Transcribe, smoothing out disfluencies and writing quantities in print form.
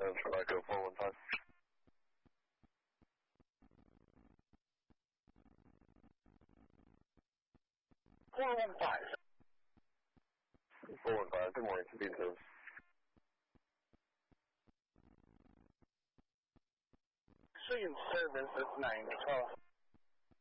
Central Echo 415. 415. 415, good morning, Sabine service. Stream service is 912.